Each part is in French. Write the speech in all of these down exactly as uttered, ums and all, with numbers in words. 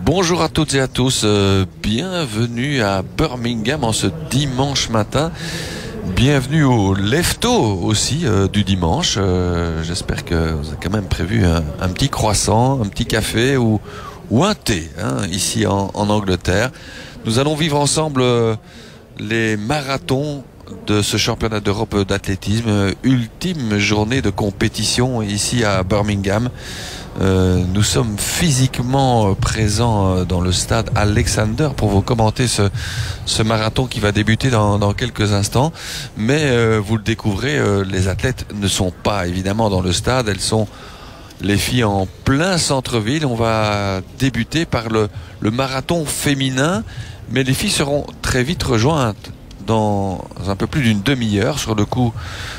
Bonjour à toutes et à tous, euh, bienvenue à Birmingham en ce dimanche matin. Bienvenue au lève-tôt aussi euh, du dimanche. Euh, j'espère que vous avez quand même prévu un, un petit croissant, un petit café ou, ou un thé hein, ici en, en Angleterre. Nous allons vivre ensemble euh, les marathons de ce championnat d'Europe d'athlétisme, euh, ultime journée de compétition ici à Birmingham. Euh, nous sommes physiquement présents dans le stade Alexander pour vous commenter ce, ce marathon qui va débuter dans, dans quelques instants. Mais euh, vous le découvrez, euh, les athlètes ne sont pas évidemment dans le stade. Elles sont les filles en plein centre-ville. On va débuter par le, le marathon féminin. Mais les filles seront très vite rejointes dans un peu plus d'une demi-heure sur le coup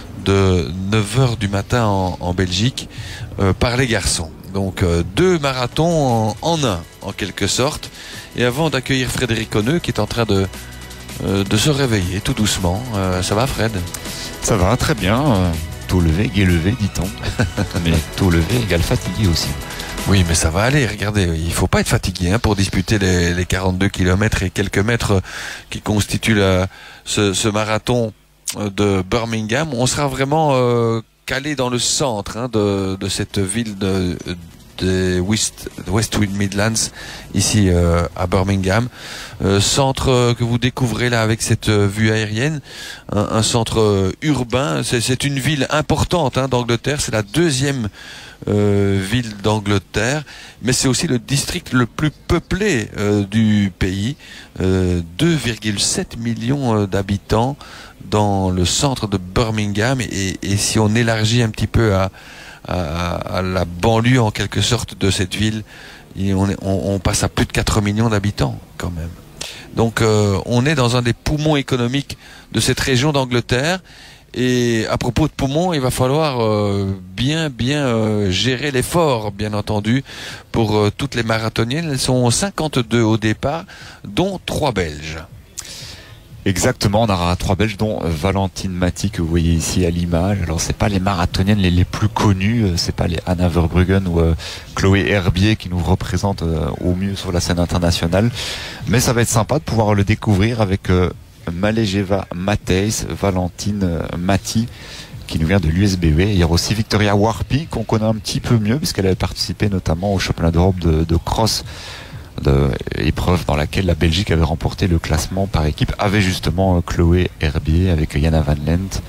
de neuf heures du matin en, en Belgique euh, par les garçons. Donc euh, deux marathons en, en un en quelque sorte. Et avant d'accueillir Frédéric Conneux qui est en train de, euh, de se réveiller tout doucement. Euh, ça va Fred? Ça va très bien. Euh, tôt levé, gai levé dit-on. Mais tôt levé égale fatigué aussi. Oui, mais ça va aller. Regardez, il faut pas être fatigué hein, pour disputer les, les quarante-deux kilomètres et quelques mètres qui constituent la, ce, ce marathon de Birmingham. On sera vraiment euh, calé dans le centre hein, de, de cette ville de, de West, West Midlands, ici euh, à Birmingham. Euh, centre que vous découvrez là avec cette euh, vue aérienne, un, un centre euh, urbain. C'est, c'est une ville importante hein, d'Angleterre. C'est la deuxième Euh, ville d'Angleterre, mais c'est aussi le district le plus peuplé euh, du pays, euh, deux virgule sept millions euh, d'habitants dans le centre de Birmingham, et, et si on élargit un petit peu à, à, à la banlieue en quelque sorte de cette ville, et on, est, on, on passe à plus de quatre millions d'habitants quand même. Donc euh, on est dans un des poumons économiques de cette région d'Angleterre. Et à propos de poumons, il va falloir euh, bien bien euh, gérer l'effort, bien entendu, pour euh, toutes les marathoniennes. Elles sont cinquante-deux au départ, dont trois Belges. Exactement, on aura trois Belges, dont Valentine Mathy, que vous voyez ici à l'image. Alors c'est pas les marathoniennes les, les plus connues, c'est pas les Anna Verbruggen ou euh, Chloé Herbier qui nous représentent euh, au mieux sur la scène internationale. Mais ça va être sympa de pouvoir le découvrir avec euh, Malejeva Matthijs, Valentine Mathy, qui nous vient de l'U S B W. Il y aura aussi Victoria Warpy, qu'on connaît un petit peu mieux, puisqu'elle avait participé notamment au championnat d'Europe de, de cross, de, épreuve dans laquelle la Belgique avait remporté le classement par équipe, avec justement Chloé Herbier, avec Jana Van Lent,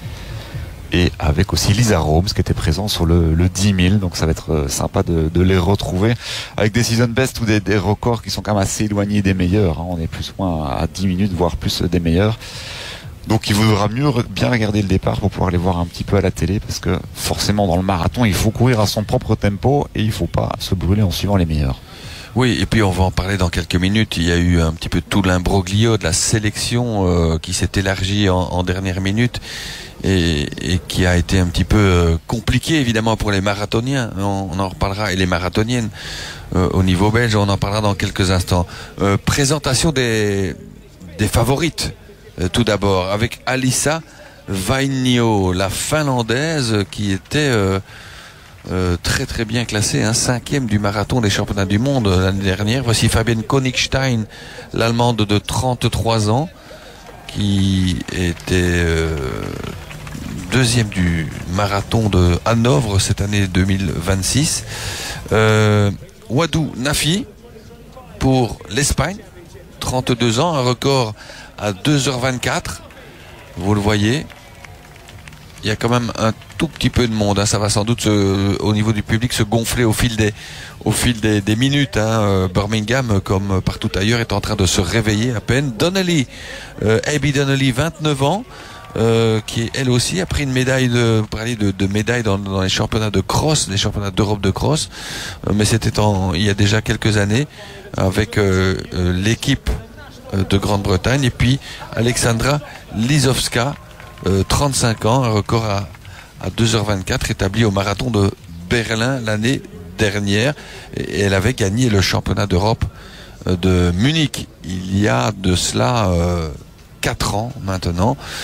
et avec aussi Lisa Romes, qui était présent sur le, le dix mille. Donc ça va être sympa de, de les retrouver avec des season best ou des, des records qui sont quand même assez éloignés des meilleurs. Hein. On est plus ou moins à dix minutes, voire plus des meilleurs. Donc il vaudra mieux bien regarder le départ pour pouvoir les voir un petit peu à la télé, parce que forcément dans le marathon, il faut courir à son propre tempo et il faut pas se brûler en suivant les meilleurs. Oui, et puis on va en parler dans quelques minutes. Il y a eu un petit peu tout l'imbroglio de la sélection euh, qui s'est élargie en, en dernière minute. Et, et qui a été un petit peu euh, compliqué évidemment pour les marathoniens, on, on en reparlera, et les marathoniennes euh, au niveau belge, on en parlera dans quelques instants. Euh, présentation des, des favorites euh, tout d'abord, avec Alissa Vainio, la finlandaise qui était euh, euh, très très bien classée, hein, cinquième du marathon des championnats du monde l'année dernière. Voici Fabienne Konigstein, l'allemande de trente-trois ans, qui était euh, deuxième du marathon de Hanovre cette année deux mille vingt-six. Euh, Wadou Nafi pour l'Espagne, trente-deux ans, un record à deux heures vingt-quatre. Vous le voyez, il y a quand même un tout petit peu de monde. Hein. Ça va sans doute se, au niveau du public se gonfler au fil des, au fil des, des minutes. Hein. Birmingham, comme partout ailleurs, est en train de se réveiller à peine. Donnelly, euh, Abby Donnelly, vingt-neuf ans. Euh, qui elle aussi a pris une médaille de, de, de médaille dans, dans les championnats de cross, les championnats d'Europe de cross, euh, mais c'était en, il y a déjà quelques années avec euh, euh, l'équipe de Grande-Bretagne. Et puis Alexandra Lisowska, euh, trente-cinq ans, un record à, à deux heures vingt-quatre établi au marathon de Berlin l'année dernière, et elle avait gagné le championnat d'Europe de Munich il y a de cela euh, quatre ans maintenant.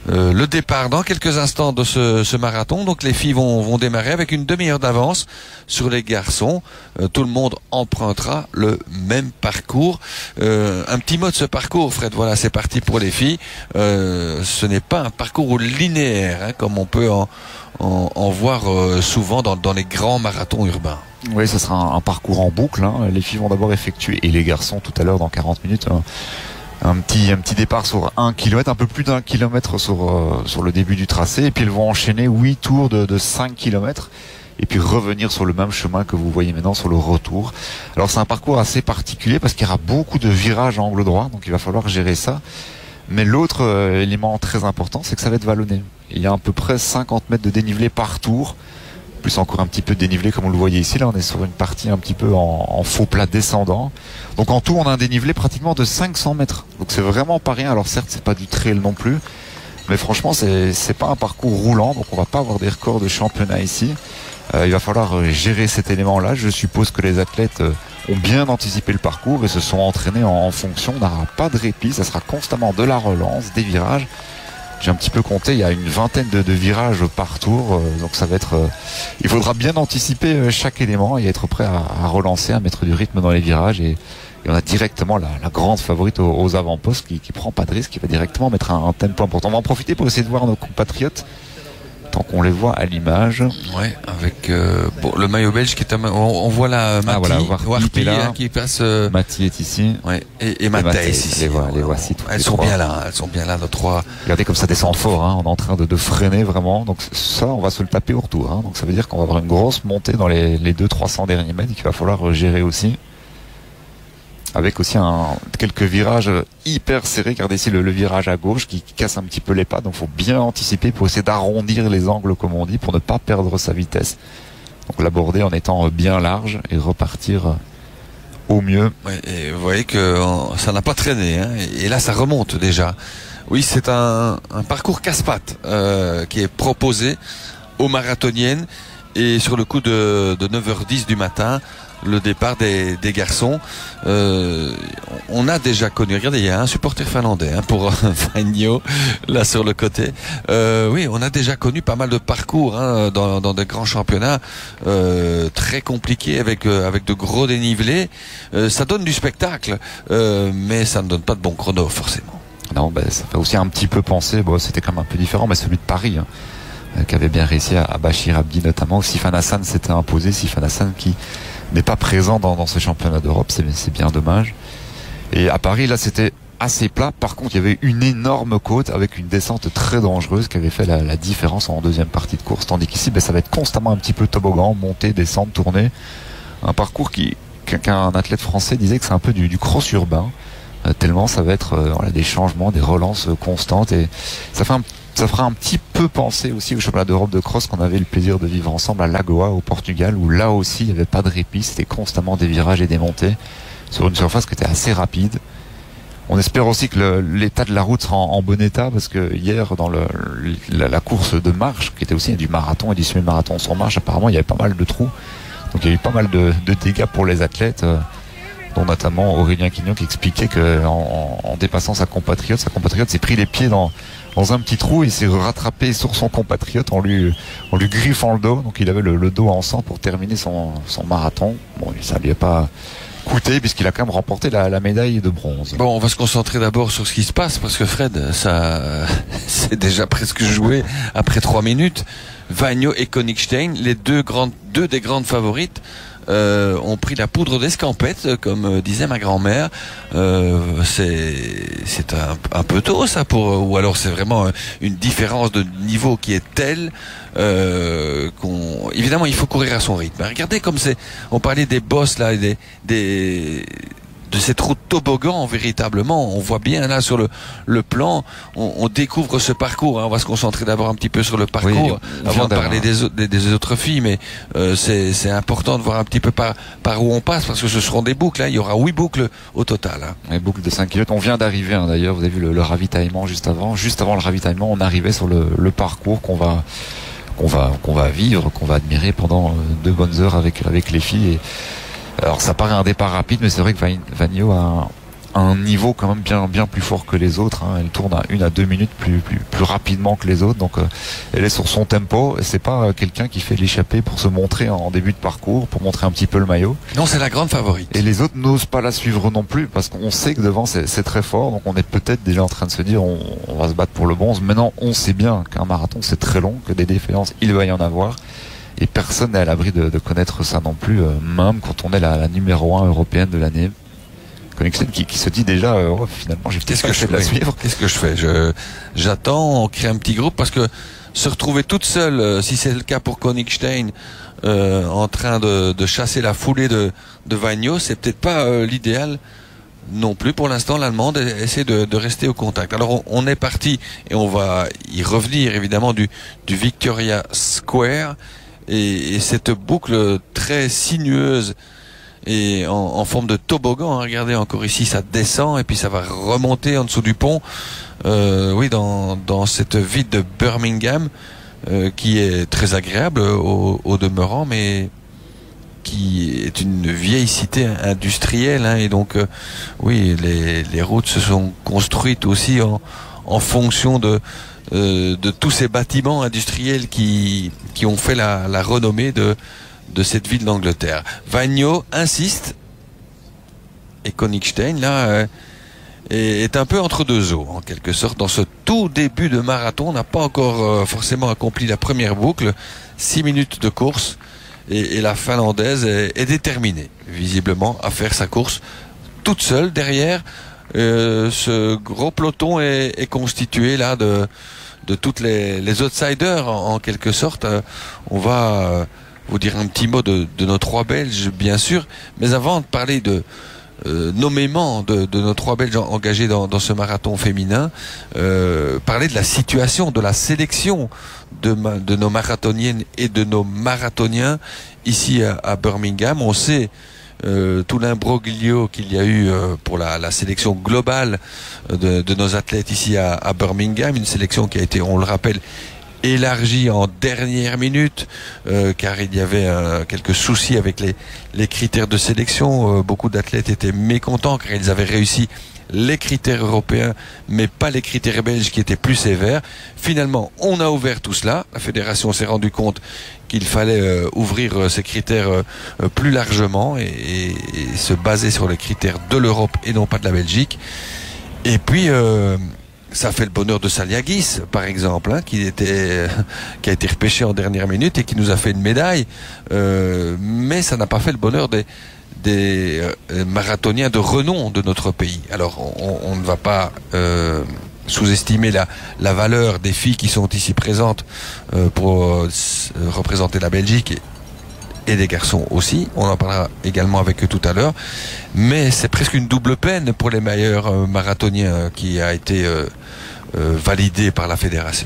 Euh, le départ dans quelques instants de ce, ce marathon. Donc les filles vont, vont démarrer avec une demi-heure d'avance sur les garçons. Euh, tout le monde empruntera le même parcours. Euh, un petit mot de ce parcours, Fred. Voilà, c'est parti pour les filles. Euh, ce n'est pas un parcours linéaire, hein, comme on peut en, en, en voir euh, souvent dans, dans les grands marathons urbains. Oui, ce sera un, un parcours en boucle, hein. Les filles vont d'abord effectuer, et les garçons tout à l'heure dans quarante minutes, hein, un petit un petit départ sur un kilomètre, un peu plus d'un kilomètre sur euh, sur le début du tracé, et puis ils vont enchaîner huit tours de, de cinq kilomètres, et puis revenir sur le même chemin que vous voyez maintenant sur le retour. Alors c'est un parcours assez particulier parce qu'il y aura beaucoup de virages à angle droit, donc il va falloir gérer ça. Mais l'autre euh, élément très important, c'est que ça va être vallonné. Il y a à peu près cinquante mètres de dénivelé par tour, plus encore un petit peu de dénivelé comme vous le voyez ici. Là on est sur une partie un petit peu en, en faux plat descendant. Donc en tout on a un dénivelé pratiquement de cinq cents mètres. Donc c'est vraiment pas rien. Alors certes c'est pas du trail non plus, mais franchement c'est c'est pas un parcours roulant, donc on va pas avoir des records de championnat ici. Euh, il va falloir gérer cet élément là. Je suppose que les athlètes euh, ont bien anticipé le parcours et se sont entraînés en, en fonction. On n'aura pas de répit, ça sera constamment de la relance, des virages. J'ai un petit peu compté, il y a une vingtaine de, de virages par tour, euh, donc ça va être. Euh, il faudra bien anticiper euh, chaque élément et être prêt à, à relancer, à mettre du rythme dans les virages. Et, et on a directement la, la grande favorite aux, aux avant-postes qui, qui prend pas de risque, qui va directement mettre un, un tempo important. On va en profiter pour essayer de voir nos compatriotes, tant qu'on les voit à l'image. Ouais, avec euh, bon, le maillot belge qui est un, on, on voit là Mati, ah, voilà, Warpi, là, hein, qui passe. Euh, Mati est ici. Ouais, et, et Matthijs ici. Les, voit, les voici. Elles sont trois. bien là, elles sont bien là nos trois. Regardez comme ça descend fort, hein, on est en train de, de freiner vraiment. Donc ça, on va se le taper au retour. Hein, donc ça veut dire qu'on va avoir une grosse montée dans les, les deux trois cents derniers mètres qu'il va falloir gérer aussi. Avec aussi un, quelques virages hyper serrés. Regardez ici le, le virage à gauche qui, qui casse un petit peu les pas. Donc il faut bien anticiper pour essayer d'arrondir les angles comme on dit, pour ne pas perdre sa vitesse. Donc l'aborder en étant bien large et repartir au mieux. Ouais, et vous voyez que ça n'a pas traîné, hein, et là ça remonte déjà. Oui, c'est un, un parcours casse-pattes euh, qui est proposé aux marathoniennes, et sur le coup de, de neuf heures dix du matin, le départ des, des garçons. Euh, on a déjà connu, regardez, il y a un supporter finlandais, hein, pour Vagno, là sur le côté. Euh, oui, on a déjà connu pas mal de parcours, hein, dans, dans des grands championnats euh, très compliqués avec euh, avec de gros dénivelés. Euh, ça donne du spectacle, euh, mais ça ne donne pas de bons chronos forcément. Non, ben, ça fait aussi un petit peu penser, bon, c'était quand même un peu différent, mais celui de Paris, hein, euh, qui avait bien réussi à, à Bachir Abdi notamment. Sifan Hassan s'était imposé, Sifan Hassan qui n'est pas présent dans, dans ce championnat d'Europe, c'est, c'est bien dommage. Et à Paris, là, c'était assez plat. Par contre, il y avait une énorme côte avec une descente très dangereuse qui avait fait la, la différence en deuxième partie de course. Tandis qu'ici, ben, ça va être constamment un petit peu toboggan, monter, descendre, tourner. Un parcours qui, qu'un athlète français disait que c'est un peu du, du cross urbain. Euh, tellement ça va être euh, voilà, des changements, des relances euh, constantes. Et ça fait un Ça fera un petit peu penser aussi au championnat d'Europe de cross qu'on avait le plaisir de vivre ensemble à Lagoa au Portugal, où là aussi il n'y avait pas de répit, c'était constamment des virages et des montées sur une surface qui était assez rapide. On espère aussi que le, l'état de la route sera en, en bon état, parce que hier dans le, la, la course de marche, qui était aussi du marathon et du semi-marathon sur marche, apparemment il y avait pas mal de trous, donc il y a eu pas mal de, de dégâts pour les athlètes, euh, dont notamment Aurélien Quignon qui expliquait que en, en dépassant sa compatriote, sa compatriote s'est pris les pieds dans dans un petit trou et s'est rattrapé sur son compatriote en lui, en lui griffant le dos. Donc il avait le, le dos en sang pour terminer son, son marathon. Bon, ça lui a pas coûté puisqu'il a quand même remporté la, la médaille de bronze. Bon, on va se concentrer d'abord sur ce qui se passe, parce que Fred, ça, c'est déjà presque joué après trois minutes. Vagno et Koenigstein, les deux grandes, deux des grandes favorites, Euh, ont pris la poudre d'escampette, comme euh, disait ma grand-mère. Euh, c'est c'est un, un peu tôt ça, pour, ou alors c'est vraiment une différence de niveau qui est telle euh, qu'on, évidemment il faut courir à son rythme. Regardez comme c'est, on parlait des bosses là, des des de cette route toboggan, véritablement, on voit bien là sur le, le plan, on, on découvre ce parcours, hein. On va se concentrer d'abord un petit peu sur le parcours, oui, avant de parler des, des, des autres filles, mais euh, c'est, c'est important de voir un petit peu par, par où on passe, parce que ce seront des boucles, hein. Il y aura huit boucles au total. Hein. Les boucles de cinq kilomètres, on vient d'arriver, hein, d'ailleurs, vous avez vu le, le ravitaillement juste avant, juste avant le ravitaillement, on arrivait sur le, le parcours qu'on va... qu'on va qu'on va vivre, qu'on va admirer pendant deux bonnes heures avec avec les filles. Et alors ça paraît un départ rapide, mais c'est vrai que Vagno a un, à un niveau quand même bien bien plus fort que les autres. Hein. Elle tourne à une à deux minutes plus plus plus rapidement que les autres, donc euh, elle est sur son tempo. Et c'est pas euh, quelqu'un qui fait l'échappée pour se montrer en début de parcours, pour montrer un petit peu le maillot. Non, c'est la grande favorite. Et les autres n'osent pas la suivre non plus parce qu'on sait que devant c'est, c'est très fort. Donc on est peut-être déjà en train de se dire on, on va se battre pour le bronze. Maintenant on sait bien qu'un marathon c'est très long, que des défaillances il va y en avoir. Et personne n'est à l'abri de, de connaître ça non plus, euh, même quand on est la, la numéro un européenne de l'année. Connection qui, qui se dit déjà, euh, oh, finalement, j'ai peut-être Qu'est-ce que je fais de la suivre. Qu'est-ce que je fais je, J'attends, on crée un petit groupe parce que se retrouver toute seule, euh, si c'est le cas pour Koenigstein, euh, en train de, de chasser la foulée de, de Vagno, c'est peut-être pas euh, l'idéal non plus. Pour l'instant, l'Allemande essaie de, de rester au contact. Alors, on, on est parti et on va y revenir évidemment du, du Victoria Square. Et, et cette boucle très sinueuse et en, en forme de toboggan, hein, regardez encore ici, ça descend et puis ça va remonter en dessous du pont, euh, oui, dans, dans cette ville de Birmingham, euh, qui est très agréable au, au demeurant, mais qui est une vieille cité industrielle, hein, et donc, euh, oui, les, les routes se sont construites aussi en, en fonction de Euh, de tous ces bâtiments industriels qui qui ont fait la, la renommée de de cette ville d'Angleterre. Vagno insiste et Koenigstein là euh, est, est un peu entre deux eaux en quelque sorte dans ce tout début de marathon. On n'a pas encore euh, forcément accompli la première boucle, six minutes de course et, et la Finlandaise est, est déterminée visiblement à faire sa course toute seule derrière. Euh, ce gros peloton est, est constitué là de de toutes les, les outsiders en, en quelque sorte. Euh, on va euh, vous dire un petit mot de, de nos trois Belges bien sûr, mais avant de parler de euh, nommément de, de nos trois Belges engagés dans, dans ce marathon féminin, euh, parler de la situation, de la sélection de, ma, de nos marathoniennes et de nos marathoniens ici à, à Birmingham. On sait Euh, tout l'imbroglio qu'il y a eu euh, pour la, la sélection globale de, de nos athlètes ici à, à Birmingham, une sélection qui a été, on le rappelle, élargie en dernière minute, euh, car il y avait euh, quelques soucis avec les, les critères de sélection. Euh, beaucoup d'athlètes étaient mécontents car ils avaient réussi les critères européens, mais pas les critères belges qui étaient plus sévères. Finalement, on a ouvert tout cela. La fédération s'est rendue compte qu'il fallait euh, ouvrir euh, ces critères euh, plus largement et, et, et se baser sur les critères de l'Europe et non pas de la Belgique. Et puis, euh, ça fait le bonheur de Saliagis, par exemple, hein, qui était, qui a été repêché en dernière minute et qui nous a fait une médaille. Euh, mais ça n'a pas fait le bonheur des des euh, marathoniens de renom de notre pays. Alors, on, on ne va pas euh, sous-estimer la, la valeur des filles qui sont ici présentes euh, pour euh, représenter la Belgique et, et des garçons aussi. On en parlera également avec eux tout à l'heure. Mais c'est presque une double peine pour les meilleurs euh, marathoniens qui a été euh, euh, validé par la fédération.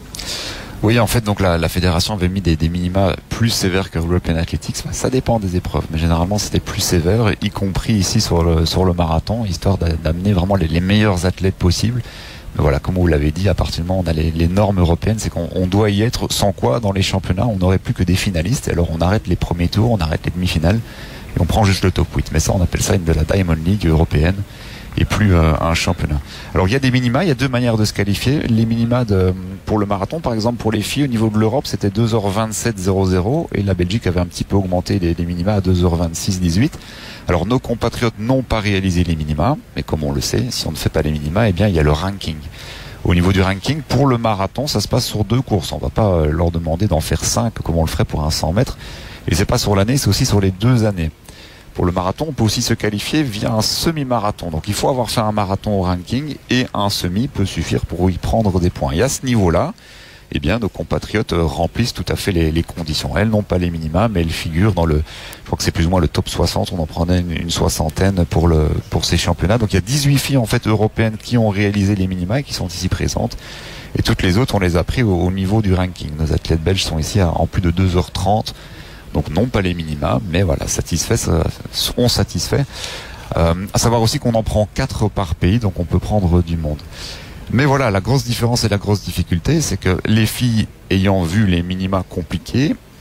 Oui, en fait, donc la, la fédération avait mis des, des minima plus sévères que European Athletics. Ça dépend des épreuves, mais généralement c'était plus sévère, y compris ici sur le sur le marathon, histoire d'amener vraiment les, les meilleurs athlètes possibles. Mais voilà, comme vous l'avez dit, à partir du moment où on a les, les normes européennes, c'est qu'on on doit y être. Sans quoi, dans les championnats, on n'aurait plus que des finalistes. Alors on arrête les premiers tours, on arrête les demi-finales et on prend juste le top huit. Mais ça, on appelle ça une de la Diamond League européenne et plus euh, un championnat. Alors il y a des minima, il y a deux manières de se qualifier. Les minima de, pour le marathon, par exemple pour les filles, au niveau de l'Europe, c'était deux heures vingt-sept zéro zéro et la Belgique avait un petit peu augmenté les, les minima à deux heures vingt-six dix-huit. Alors nos compatriotes n'ont pas réalisé les minima, mais comme on le sait, si on ne fait pas les minima, eh bien il y a le ranking. Au niveau du ranking, pour le marathon, ça se passe sur deux courses. On va pas leur demander d'en faire cinq comme on le ferait pour un cent mètres. Et c'est pas sur l'année, c'est aussi sur les deux années. Pour le marathon, on peut aussi se qualifier via un semi-marathon. Donc il faut avoir fait un marathon au ranking et un semi peut suffire pour y prendre des points. Et à ce niveau-là, eh bien, nos compatriotes remplissent tout à fait les, les conditions. Elles n'ont pas les minima, mais elles figurent dans le, je crois que c'est plus ou moins le top soixante. On en prenait une, une soixantaine pour le, pour ces championnats. Donc il y a dix-huit filles en fait européennes qui ont réalisé les minima et qui sont ici présentes. Et toutes les autres, on les a pris au, au niveau du ranking. Nos athlètes belges sont ici à, en plus de deux heures trente. Donc non pas les minima, mais voilà, satisfait, seront satisfaits. Euh, à savoir aussi qu'on en prend quatre par pays, donc on peut prendre du monde. Mais voilà, la grosse différence et la grosse difficulté, c'est que les filles ayant vu les minima compliqués,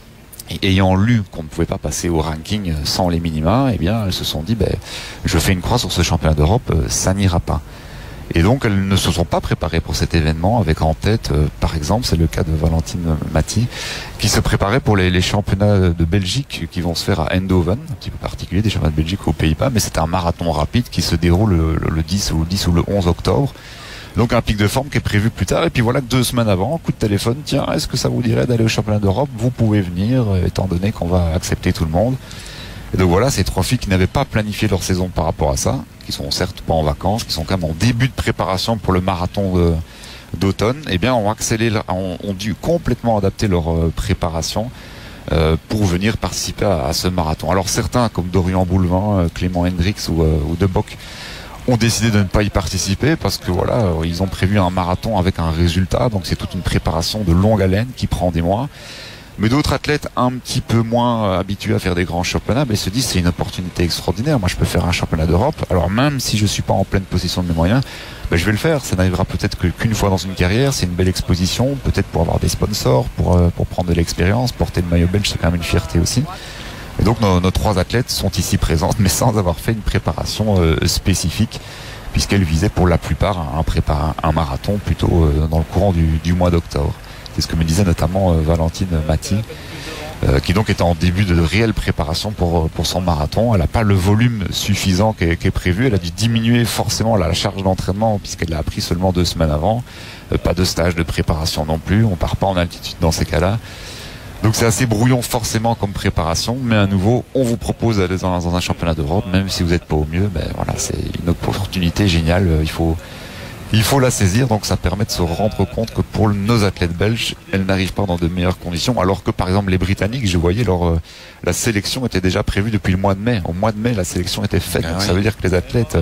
Et ayant lu qu'on ne pouvait pas passer au ranking sans les minima, eh bien, elles se sont dit, ben, je fais une croix sur ce championnat d'Europe, ça n'ira pas. Et donc, elles ne se sont pas préparées pour cet événement, avec en tête, euh, par exemple, c'est le cas de Valentine Mathy, qui se préparait pour les, les championnats de Belgique qui vont se faire à Eindhoven, un petit peu particulier, des championnats de Belgique aux Pays-Bas, mais c'est un marathon rapide qui se déroule le, le, le dix ou le dix ou le onze octobre. Donc un pic de forme qui est prévu plus tard. Et puis voilà que deux semaines avant, coup de téléphone, tiens, est-ce que ça vous dirait d'aller au championnat d'Europe? Vous pouvez venir, étant donné qu'on va accepter tout le monde. Et donc voilà, ces trois filles qui n'avaient pas planifié leur saison par rapport à ça, qui sont certes pas en vacances, qui sont quand même en début de préparation pour le marathon de, d'automne, eh bien ont accéléré, ont, ont dû complètement adapter leur préparation euh, pour venir participer à, à ce marathon. Alors certains, comme Dorian Boulevin, Clément Hendrix ou, euh, ou De Bock, ont décidé de ne pas y participer parce que voilà, ils ont prévu un marathon avec un résultat, donc c'est toute une préparation de longue haleine qui prend des mois. Mais d'autres athlètes un petit peu moins habitués à faire des grands championnats, ben, se disent c'est une opportunité extraordinaire. Moi, je peux faire un championnat d'Europe. Alors même si je suis pas en pleine possession de mes moyens, ben, je vais le faire. Ça n'arrivera peut-être que qu'une fois dans une carrière. C'est une belle exposition, peut-être pour avoir des sponsors, pour pour prendre de l'expérience, porter le maillot belge, c'est quand même une fierté aussi. Et donc nos, nos trois athlètes sont ici présentes, mais sans avoir fait une préparation euh, spécifique, puisqu'elles visaient pour la plupart un, prépar- un marathon plutôt euh, dans le courant du, du mois d'octobre. C'est ce que me disait notamment euh, Valentine Mathy, euh, qui donc est en début de réelle préparation pour, pour son marathon. Elle n'a pas le volume suffisant qui est, qui est prévu. Elle a dû diminuer forcément la, la charge d'entraînement, puisqu'elle l'a appris seulement deux semaines avant. Euh, pas de stage de préparation non plus. On part pas en altitude dans ces cas-là. Donc c'est assez brouillon forcément comme préparation, mais à nouveau, on vous propose d'aller dans, dans un championnat d'Europe, même si vous n'êtes pas au mieux, ben voilà, c'est une opportunité géniale, il faut, il faut la saisir, donc ça permet de se rendre compte que pour nos athlètes belges, elles n'arrivent pas dans de meilleures conditions, alors que par exemple les Britanniques, je voyais, leur, euh, la sélection était déjà prévue depuis le mois de mai, au mois de mai la sélection était faite, ah donc oui. Ça veut dire que les athlètes...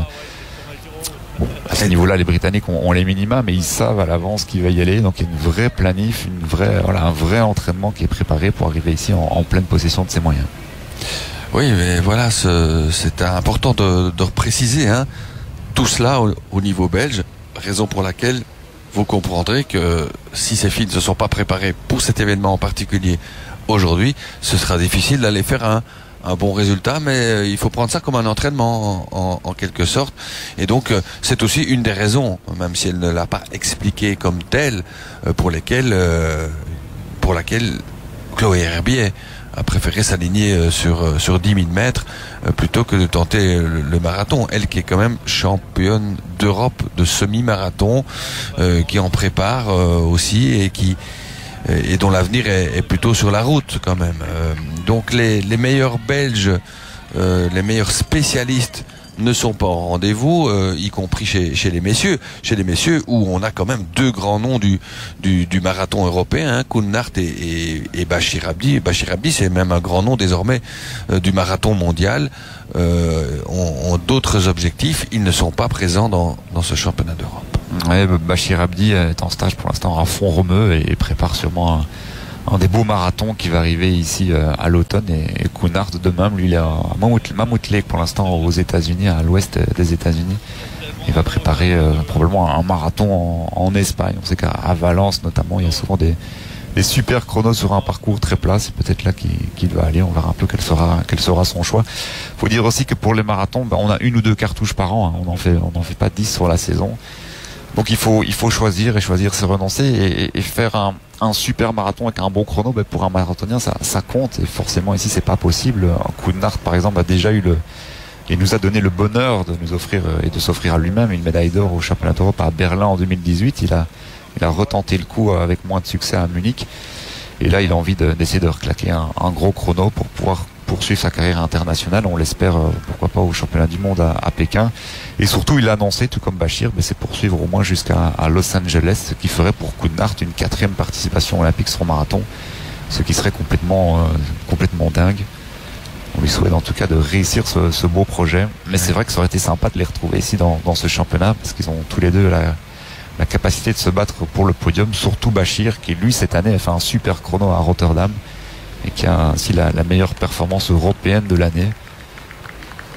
Bon, à ce niveau-là, les Britanniques ont, ont les minima, mais ils savent à l'avance qui va y aller. Donc il y a une vraie planif, une vraie, voilà, un vrai entraînement qui est préparé pour arriver ici en, en pleine possession de ses moyens. Oui, mais voilà, ce, c'est important de, de préciser hein, tout cela au, au niveau belge, raison pour laquelle vous comprendrez que si ces filles ne se sont pas préparées pour cet événement en particulier aujourd'hui, ce sera difficile d'aller faire un un bon résultat, mais il faut prendre ça comme un entraînement en, en, en quelque sorte. Et donc c'est aussi une des raisons, même si elle ne l'a pas expliqué comme telle, pour lesquelles, euh, pour laquelle Chloé Herbier a préféré s'aligner sur sur dix mille mètres plutôt que de tenter le, le marathon. Elle qui est quand même championne d'Europe de semi-marathon, euh, qui en prépare euh, aussi et qui et dont l'avenir est, est plutôt sur la route quand même. Euh, donc les, les meilleurs Belges, euh, les meilleurs spécialistes ne sont pas en rendez-vous, euh, y compris chez, chez les messieurs. Chez les messieurs où on a quand même deux grands noms du, du, du marathon européen, hein, Kounart et, et, et Bachir Abdi. Bachir Abdi, c'est même un grand nom désormais euh, du marathon mondial. Euh, ont, ont d'autres objectifs. Ils ne sont pas présents dans, dans ce championnat d'Europe. Ouais, Bachir Abdi est en stage pour l'instant à Font-Romeu et prépare sûrement un, un des beaux marathons qui va arriver ici à l'automne. Et, et Kounart de même, lui il est à Mammoth, Mammoth Lake pour l'instant aux États-Unis, à l'ouest des États-Unis. Il va préparer euh, probablement un marathon en, en Espagne. On sait qu'à Valence notamment, il y a souvent des, des super chronos sur un parcours très plat. C'est peut-être là qu'il, qu'il va aller. On verra un peu quel sera, quel sera son choix. Faut dire aussi que pour les marathons, ben, on a une ou deux cartouches par an. Hein. On n'en fait, on n'en fait pas dix sur la saison. Donc il faut il faut choisir et choisir c'est renoncer et, et faire un, un super marathon avec un bon chrono, ben pour un marathonien ça, ça compte et forcément ici c'est pas possible. Kounart par exemple a déjà eu le il nous a donné le bonheur de nous offrir et de s'offrir à lui-même une médaille d'or au championnat d'Europe à Berlin en deux mille dix-huit. Il a il a retenté le coup avec moins de succès à Munich et là il a envie de, d'essayer de reclaquer un, un gros chrono pour pouvoir poursuivre sa carrière internationale, on l'espère, euh, pourquoi pas au championnat du monde à, à Pékin. Et surtout, il a annoncé, tout comme Bachir, mais c'est poursuivre au moins jusqu'à à Los Angeles, ce qui ferait pour Kounart une quatrième participation olympique sur marathon, ce qui serait complètement, euh, complètement dingue. On lui souhaite en tout cas de réussir ce, ce beau projet. Mais c'est vrai que ça aurait été sympa de les retrouver ici dans, dans ce championnat, parce qu'ils ont tous les deux la, la capacité de se battre pour le podium, surtout Bachir, qui lui, cette année, a fait un super chrono à Rotterdam, et qui a ainsi la, la meilleure performance européenne de l'année.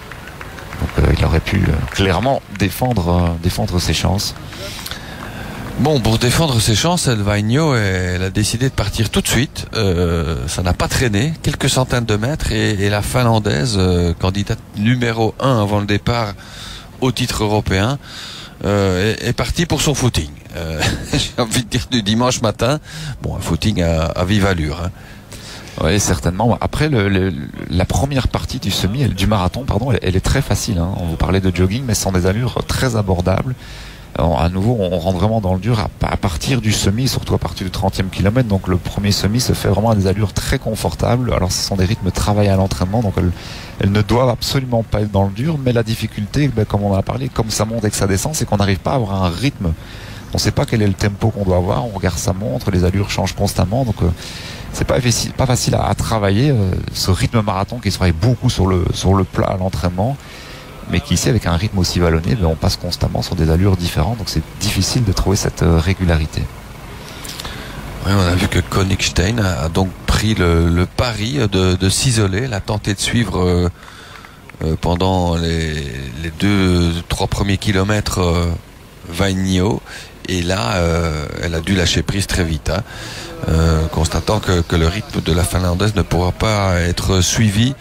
Donc euh, il aurait pu euh, clairement défendre, euh, défendre ses chances. Bon, pour défendre ses chances, El Vainio, elle a décidé de partir tout de suite. Euh, ça n'a pas traîné, quelques centaines de mètres, et, et la Finlandaise, euh, candidate numéro un avant le départ au titre européen, euh, est, est partie pour son footing. Euh, j'ai envie de dire du dimanche matin. Bon, un footing à, à vive allure. Hein. Oui, certainement. Après, le, le, la première partie du semi, du marathon, pardon, elle, elle est très facile. Hein. On vous parlait de jogging, mais ce sont des allures très abordables. Alors, à nouveau, on rentre vraiment dans le dur à, à partir du semi, surtout à partir du trentième kilomètre. Donc, le premier semi se fait vraiment à des allures très confortables. Alors, ce sont des rythmes travaillés à l'entraînement, donc elles, elles ne doivent absolument pas être dans le dur. Mais la difficulté, ben, comme on en a parlé, comme ça monte et que ça descend, c'est qu'on n'arrive pas à avoir un rythme. On ne sait pas quel est le tempo qu'on doit avoir. On regarde sa montre, les allures changent constamment. Donc, euh, c'est pas facile, pas facile à, à travailler. Euh, ce rythme marathon qui se travaille beaucoup sur le sur le plat à l'entraînement, mais qui ici, avec un rythme aussi vallonné, ben, on passe constamment sur des allures différentes. Donc, c'est difficile de trouver cette euh, régularité. Oui, on a vu que Koenigstein a, a donc pris le, le pari de, de s'isoler, elle a tenté de suivre euh, euh, pendant les, les deux, trois premiers kilomètres euh, Vainio. Et là, euh, elle a dû lâcher prise très vite, hein, euh, constatant que, que le rythme de la Finlandaise ne pourra pas être suivi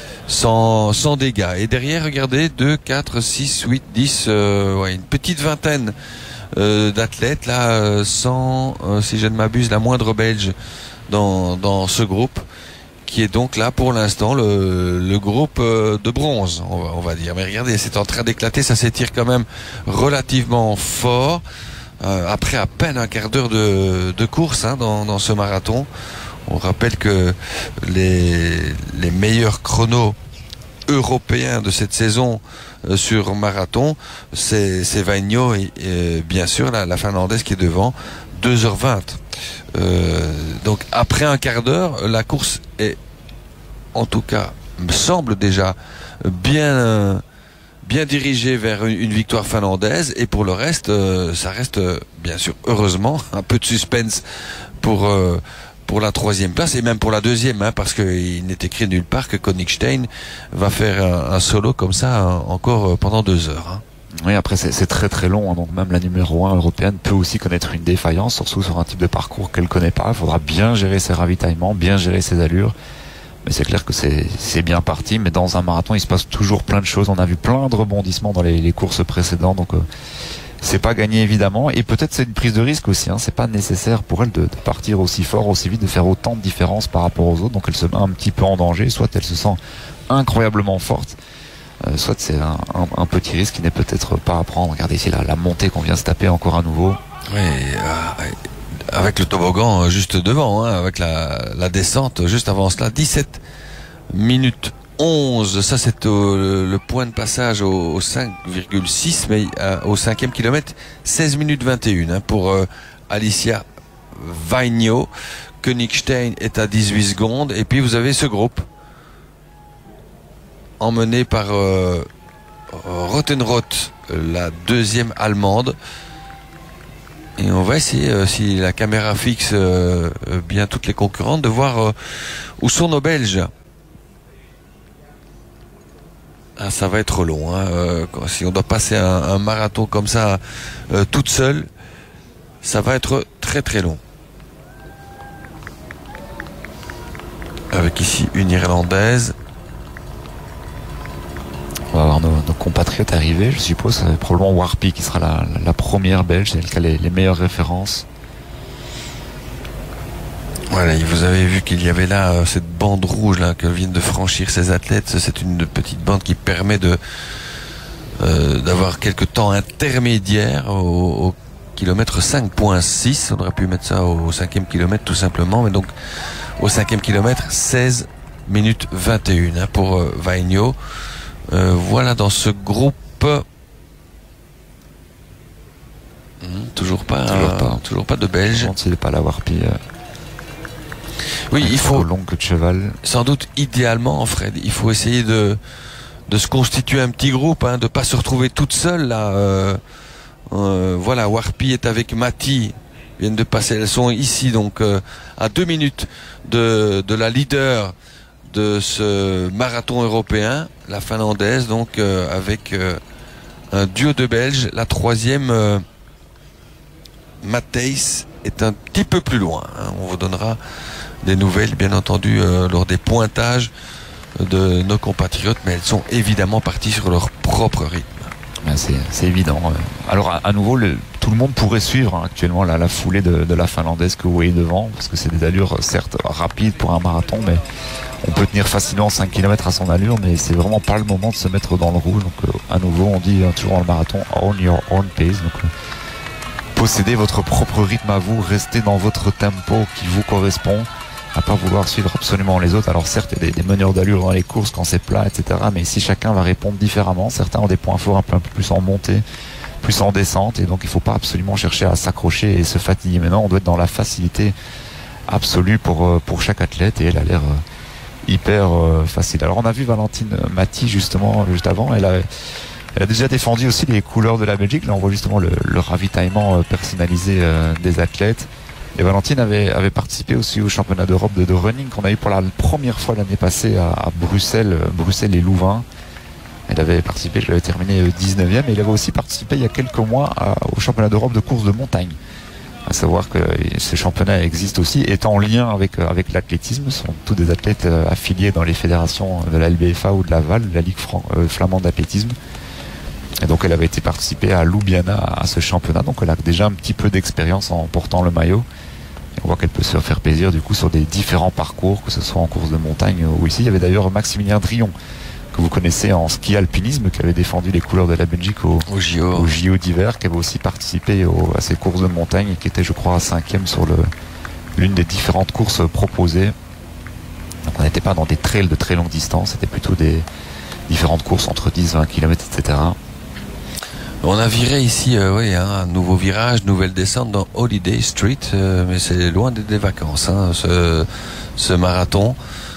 sans, sans dégâts. Et derrière, regardez, deux, quatre, six, huit, dix, euh, ouais, une petite vingtaine euh, d'athlètes, là, euh, sans, euh, si je ne m'abuse, la moindre belge dans, dans ce groupe, qui est donc là pour l'instant le, le groupe de bronze, on va, on va dire. Mais regardez, c'est en train d'éclater, ça s'étire quand même relativement fort. Euh, après à peine un quart d'heure de, de course hein, dans, dans ce marathon. On rappelle que les, les meilleurs chronos européens de cette saison euh, sur marathon, c'est, c'est Vainio et, et bien sûr la, la Finlandaise qui est devant, deux heures vingt. Euh, donc après un quart d'heure, la course est, en tout cas, me semble déjà bien... bien dirigé vers une victoire finlandaise, et pour le reste, euh, ça reste euh, bien sûr, heureusement, un peu de suspense pour euh, pour la troisième place et même pour la deuxième, hein, parce qu'il n'est écrit nulle part que Koenigstein va faire un, un solo comme ça hein, encore euh, pendant deux heures. Hein. Oui, après c'est, c'est très très long, hein, donc même la numéro un européenne peut aussi connaître une défaillance, surtout sur un type de parcours qu'elle connaît pas. Il faudra bien gérer ses ravitaillements, bien gérer ses allures. Mais c'est clair que c'est, c'est bien parti, mais dans un marathon, il se passe toujours plein de choses. On a vu plein de rebondissements dans les, les courses précédentes, donc euh, c'est pas gagné évidemment. Et peut-être c'est une prise de risque aussi. Hein. C'est pas nécessaire pour elle de, de partir aussi fort, aussi vite, de faire autant de différences par rapport aux autres. Donc elle se met un petit peu en danger. Soit elle se sent incroyablement forte, euh, soit c'est un, un, un petit risque qui n'est peut-être pas à prendre. Regardez ici la, la montée qu'on vient se taper encore à nouveau. Oui. Euh, avec le toboggan juste devant, hein, avec la, la descente juste avant cela, dix-sept minutes onze, ça c'est au, le, le point de passage au, au cinq virgule six, mais euh, au cinquième kilomètre, seize minutes vingt et un hein, pour euh, Alicia Vainio. Koenigstein est à dix-huit secondes, et puis vous avez ce groupe emmené par euh, Rothenroth, la deuxième allemande. Et on va essayer, euh, si la caméra fixe euh, bien toutes les concurrentes, de voir euh, où sont nos Belges. Ah, ça va être long. Hein, euh, si on doit passer un, un marathon comme ça, euh, toute seule, ça va être très très long. Avec ici une Irlandaise. On va avoir nos, nos compatriotes arriver, je suppose. C'est probablement Warpy qui sera la, la première belge, c'est elle qui a les, les meilleures références. Voilà, vous avez vu qu'il y avait là euh, cette bande rouge là que viennent de franchir ces athlètes. C'est une petite bande qui permet de euh, d'avoir quelques temps intermédiaires au, au kilomètre cinq virgule six. On aurait pu mettre ça au cinquième kilomètre tout simplement, mais donc au cinquième kilomètre, seize minutes vingt et un hein, pour euh, Vainio. Euh, voilà dans ce groupe mmh, toujours pas toujours, euh, pas. toujours pas de Belges. C'est pas la Warpy. Euh... Oui, il faut long que de cheval. Sans doute idéalement, Fred, il faut essayer de de se constituer un petit groupe, hein, de pas se retrouver toute seule là. Euh, euh, voilà, Warpy est avec Mati, viennent de passer, elles sont ici donc euh, à deux minutes de de la leader de ce marathon européen, la Finlandaise, donc euh, avec euh, un duo de Belges, la troisième euh, Matthijs est un petit peu plus loin. Hein. On vous donnera des nouvelles, bien entendu, euh, lors des pointages de nos compatriotes, mais elles sont évidemment parties sur leur propre rythme. C'est, c'est évident. Alors à, à nouveau, le, tout le monde pourrait suivre hein, actuellement la, la foulée de, de la Finlandaise que vous voyez devant, parce que c'est des allures certes rapides pour un marathon, mais on peut tenir facilement cinq kilomètres à son allure, mais c'est vraiment pas le moment de se mettre dans le rouge. Donc euh, à nouveau, on dit euh, toujours dans le marathon, own your own pace. Donc euh, possédez votre propre rythme à vous, restez dans votre tempo qui vous correspond, à pas vouloir suivre absolument les autres. Alors certes, il y a des, des meneurs d'allure dans les courses quand c'est plat, et cetera. Mais si chacun va répondre différemment, certains ont des points forts un peu, un peu plus en montée, plus en descente, et donc il faut pas absolument chercher à s'accrocher et se fatiguer. Maintenant, on doit être dans la facilité absolue pour pour chaque athlète, et elle a l'air euh, hyper euh, facile. Alors on a vu Valentine Mathy justement juste avant, elle a elle a déjà défendu aussi les couleurs de la Belgique. Là, on voit justement le, le ravitaillement euh, personnalisé euh, des athlètes. Et Valentine avait, avait participé aussi au championnat d'Europe de, de running qu'on a eu pour la première fois l'année passée à, à Bruxelles, Bruxelles et Louvain. Elle avait participé, je l'avais terminé dix-neuvième, et il avait aussi participé il y a quelques mois à, au championnat d'Europe de course de montagne. À savoir que ce championnat existe aussi, est en lien avec, avec l'athlétisme. Ce sont tous des athlètes affiliés dans les fédérations de la L B F A ou de la V A L, la Ligue Fran- euh, flamande d'athlétisme. Et donc elle avait été participée à Ljubljana à ce championnat, donc elle a déjà un petit peu d'expérience en portant le maillot. Et on voit qu'elle peut se faire plaisir du coup sur des différents parcours, que ce soit en course de montagne ou ici. Il y avait d'ailleurs Maximilien Drion, que vous connaissez en ski alpinisme, qui avait défendu les couleurs de la Belgique au, au J O, au J O d'hiver, qui avait aussi participé au, à ces courses de montagne et qui était, je crois, cinquième sur le, l'une des différentes courses proposées. Donc on n'était pas dans des trails de très longue distance, c'était plutôt des différentes courses entre dix et vingt kilomètres, et cetera. On a viré ici, euh, oui, hein, un nouveau virage, nouvelle descente dans Holiday Street, euh, mais c'est loin des, des vacances, hein, ce, ce marathon.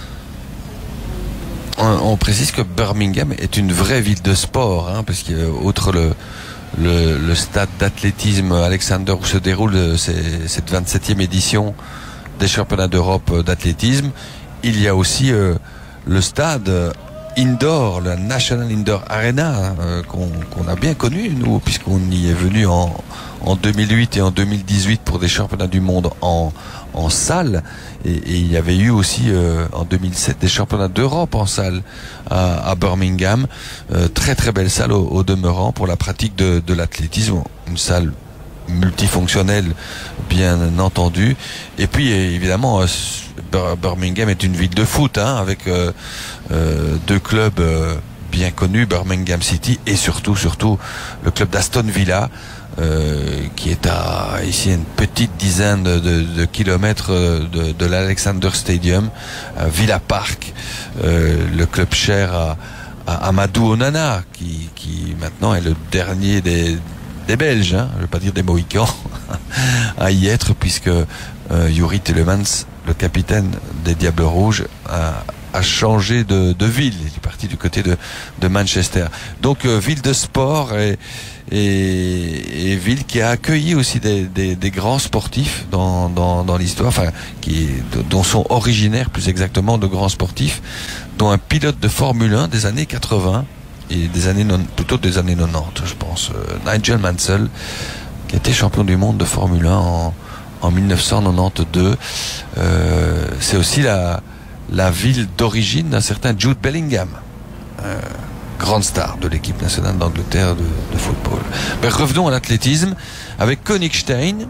On, on précise que Birmingham est une vraie ville de sport, hein, parce qu'outre le, le, le stade d'athlétisme Alexander où se déroule ces, cette vingt-septième édition des championnats d'Europe d'athlétisme, il y a aussi euh, le stade euh, indoor, le National Indoor Arena, euh, qu'on, qu'on a bien connu nous, puisqu'on y est venu en, en deux mille huit et en deux mille dix-huit pour des championnats du monde en, en salle, et, et il y avait eu aussi euh, en deux mille sept des championnats d'Europe en salle à, à Birmingham. Euh, très très belle salle au, au demeurant pour la pratique de, de l'athlétisme, une salle multifonctionnelle bien entendu, et puis évidemment Birmingham est une ville de foot, hein, avec euh, euh, deux clubs euh, bien connus, Birmingham City et surtout surtout le club d'Aston Villa, euh, qui est à ici une petite dizaine de, de, de kilomètres de, de l'Alexander Stadium, à Villa Park, euh, le club cher à, à Amadou Onana, qui, qui maintenant est le dernier des des Belges, hein, je ne veux pas dire des Mohicans, à y être, puisque euh, Yuri Telemans, le capitaine des Diables Rouges, a, a changé de, de ville. Il est parti du côté de, de Manchester. Donc euh, ville de sport et, et, et ville qui a accueilli aussi des, des, des grands sportifs dans, dans, dans l'histoire, enfin qui, dont sont originaires plus exactement de grands sportifs, dont un pilote de Formule un des années quatre-vingts. Et des années non, plutôt des années quatre-vingt-dix, je pense. Euh, Nigel Mansell, qui était champion du monde de Formule un en, en dix-neuf cent quatre-vingt-douze. Euh, c'est aussi la, la ville d'origine d'un certain Jude Bellingham, euh, grande star de l'équipe nationale d'Angleterre de, de football. Mais revenons à l'athlétisme avec Koenigstein.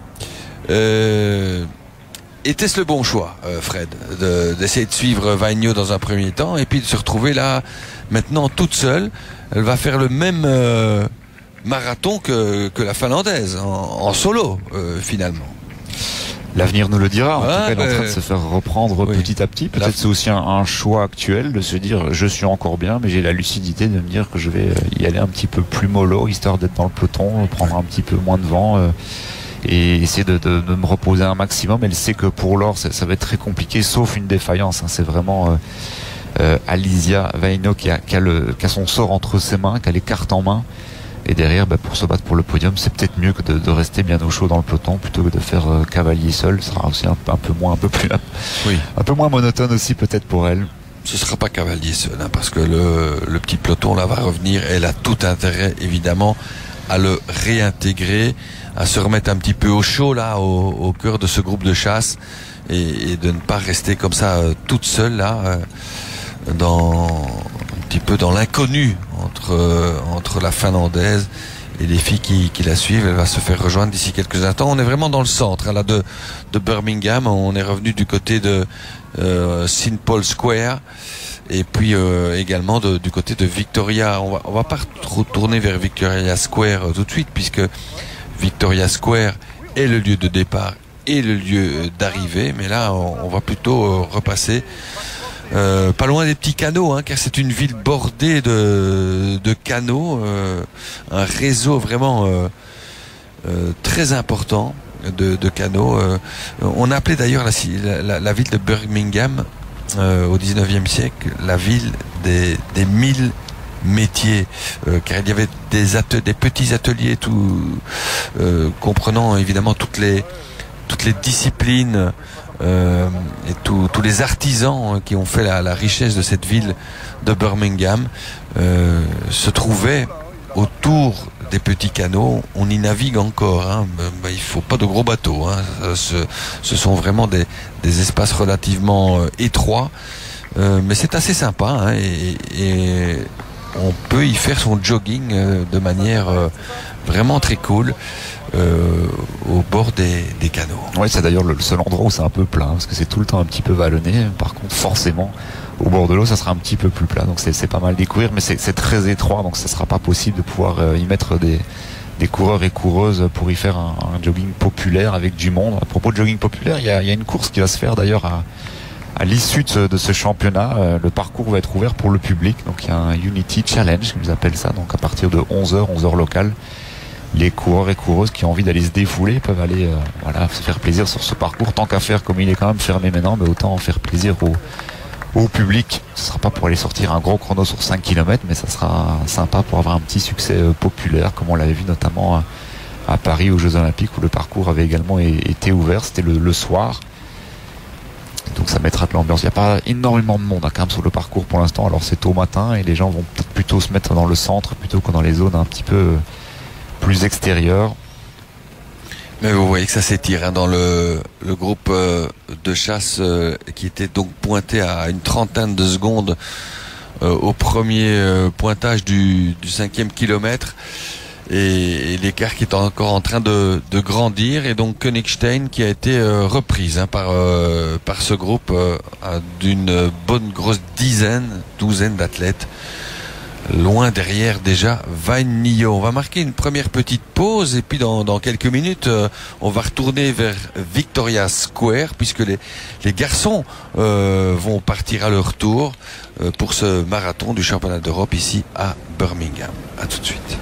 Euh, Était-ce le bon choix, euh, Fred, de, d'essayer de suivre Vainio dans un premier temps et puis de se retrouver là maintenant toute seule? Elle va faire le même euh, marathon que, que la Finlandaise en, en solo euh, finalement. L'avenir nous le dira. En ouais, tout cas, elle est en euh, train de se faire reprendre oui. petit à petit. Peut-être la... c'est aussi un, un choix actuel de se dire je suis encore bien, mais j'ai la lucidité de me dire que je vais y aller un petit peu plus mollo, histoire d'être dans le peloton, prendre un petit peu moins de vent. Euh, et essayer de, de, de me reposer un maximum. Elle sait que pour l'or ça, ça va être très compliqué, sauf une défaillance, hein. C'est vraiment euh, euh, Alizia Vainio qui a, qui, a le, qui a son sort entre ses mains, qui a les cartes en main, et derrière bah, pour se battre pour le podium c'est peut-être mieux que de, de rester bien au chaud dans le peloton plutôt que de faire euh, cavalier seul. Ce sera aussi un, un peu moins un peu plus oui. un peu moins monotone aussi peut-être pour elle. Ce sera pas cavalier seul, hein, parce que le, le petit peloton là va revenir. Elle a tout intérêt évidemment à le réintégrer, à se remettre un petit peu au chaud là, au, au cœur de ce groupe de chasse, et, et de ne pas rester comme ça euh, toute seule là, euh, dans un petit peu dans l'inconnu entre euh, entre la Finlandaise et les filles qui, qui la suivent. Elle va se faire rejoindre d'ici quelques instants. On est vraiment dans le centre hein, là de de Birmingham. On est revenu du côté de euh, Saint Paul Square. Et puis euh, également de, du côté de Victoria. On va, on va pas retourner vers Victoria Square euh, tout de suite, puisque Victoria Square est le lieu de départ et le lieu d'arrivée. Mais là, on, on va plutôt euh, repasser euh, pas loin des petits canaux, hein, car c'est une ville bordée de, de canaux, euh, un réseau vraiment euh, euh, très important de, de canaux. Euh, on appelait d'ailleurs la, la, la ville de Birmingham, Euh, au dix-neuvième siècle, la ville des, des mille métiers, euh, car il y avait des, atel- des petits ateliers tout, euh, comprenant évidemment toutes les, toutes les disciplines euh, et tout, tous les artisans qui ont fait la, la richesse de cette ville de Birmingham euh, se trouvaient autour des petits canaux. On y navigue encore, hein. Ben, il faut pas de gros bateaux, hein. Ce, ce sont vraiment des, des espaces relativement euh, étroits, euh, mais c'est assez sympa, hein, et, et on peut y faire son jogging euh, de manière euh, vraiment très cool euh, au bord des, des canaux. Oui, c'est d'ailleurs le seul endroit où c'est un peu plat, parce que c'est tout le temps un petit peu vallonné. Par contre, forcément, au bord de l'eau, ça sera un petit peu plus plat, donc c'est, c'est pas mal découvrir, mais c'est, c'est très étroit, donc ça sera pas possible de pouvoir euh, y mettre des, des coureurs et coureuses pour y faire un, un jogging populaire avec du monde. À propos de jogging populaire, il y a, il y a une course qui va se faire d'ailleurs à, à l'issue de ce, de ce championnat. Euh, le parcours va être ouvert pour le public, donc il y a un Unity Challenge, qu'ils appellent ça, donc à partir de onze heures, onze heures locales. Les coureurs et coureuses qui ont envie d'aller se défouler peuvent aller euh, voilà, se faire plaisir sur ce parcours, tant qu'à faire, comme il est quand même fermé maintenant, mais autant en faire plaisir aux au public. Ce sera pas pour aller sortir un gros chrono sur cinq kilomètres, mais ça sera sympa pour avoir un petit succès euh, populaire, comme on l'avait vu notamment à, à Paris aux Jeux Olympiques, où le parcours avait également été ouvert. C'était le, le soir, donc ça mettra de l'ambiance. Il n'y a pas énormément de monde hein, quand même sur le parcours pour l'instant. Alors c'est tôt matin et les gens vont peut-être plutôt se mettre dans le centre plutôt que dans les zones un petit peu plus extérieures. Mais vous voyez que ça s'étire hein, dans le, le groupe euh, de chasse euh, qui était donc pointé à une trentaine de secondes euh, au premier euh, pointage du, du cinquième kilomètre, et, et l'écart qui est encore en train de, de grandir, et donc Königstein qui a été euh, reprise hein, par, euh, par ce groupe euh, d'une bonne grosse dizaine, douzaine d'athlètes. Loin derrière déjà Vainio. On va marquer une première petite pause, et puis dans, dans quelques minutes euh, on va retourner vers Victoria Square, puisque les, les garçons euh, vont partir à leur tour euh, pour ce marathon du championnat d'Europe ici à Birmingham. À tout de suite.